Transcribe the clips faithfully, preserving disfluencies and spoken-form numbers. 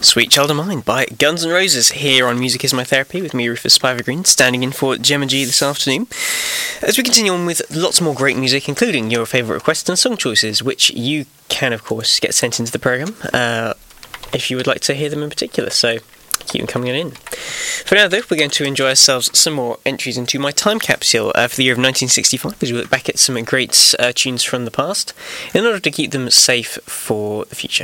Sweet Child of Mine by Guns N' Roses here on Music Is My Therapy with me, Rufus Spivergreen, standing in for Gemma G this afternoon. As we continue on with lots more great music, including your favourite requests and song choices, which you can, of course, get sent into the programme uh, if you would like to hear them in particular, so keep them coming on in. For now, though, we're going to enjoy ourselves some more entries into my time capsule uh, for the year of nineteen sixty-five, as we look back at some great uh, tunes from the past, in order to keep them safe for the future.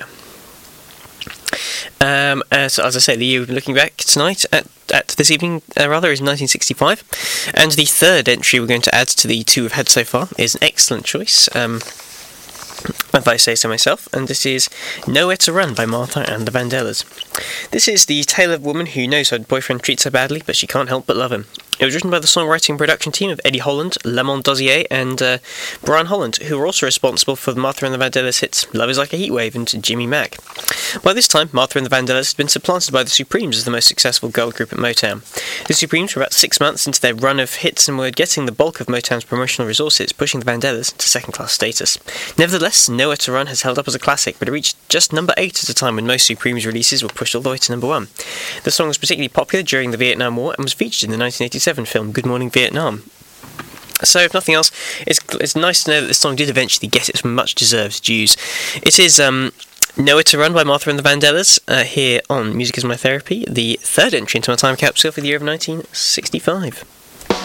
Um, uh, so as I say, the year we've been looking back tonight, at, at this evening uh, rather, is nineteen sixty-five, and the third entry we're going to add to the two we've had so far is an excellent choice, um, if I say so myself, and this is Nowhere to Run by Martha and the Vandellas. This is the tale of a woman who knows her boyfriend treats her badly, but she can't help but love him. It was written by the songwriting and production team of Eddie Holland, Lamont Dozier, and uh, Brian Holland, who were also responsible for the Martha and the Vandellas hits Love Is Like a Heatwave and Jimmy Mack. By this time, Martha and the Vandellas had been supplanted by the Supremes as the most successful girl group at Motown. The Supremes were about six months into their run of hits and were getting the bulk of Motown's promotional resources, pushing the Vandellas to second-class status. Nevertheless, Nowhere to Run has held up as a classic, but it reached just number eight at a time when most Supremes releases were pushed all the way to number one. The song was particularly popular during the Vietnam War and was featured in the nineteen eighty-seven film Good Morning Vietnam. So, if nothing else, it's, it's nice to know that this song did eventually get its much-deserved dues. It is um, Nowhere to Run by Martha and the Vandellas, uh, here on Music Is My Therapy, the third entry into my time capsule for the year of nineteen sixty-five.